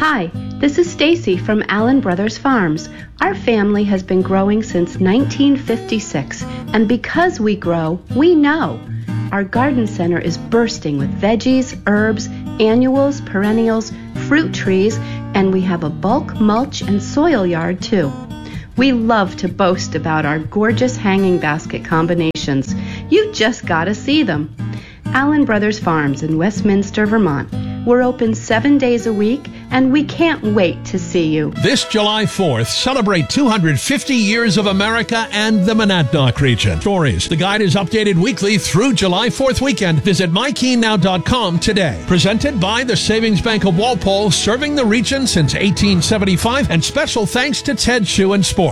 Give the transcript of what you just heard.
Hi, this is Stacy from Allen Brothers Farms. Our family has been growing since 1956, and because we grow, we know. Our garden center is bursting with veggies, herbs, annuals, perennials, fruit trees, and we have a bulk mulch and soil yard too. We love to boast about our gorgeous hanging basket combinations. You just gotta see them. Allen Brothers Farms in Westminster, Vermont. We're open 7 days a week, and we can't wait to see you. This July 4th, celebrate 250 years of America and the Monadnock region. Stories. The guide is updated weekly through July 4th weekend. Visit MyKeenNow.com today. Presented by the Savings Bank of Walpole, serving the region since 1875, and special thanks to Ted Shoe and Sport.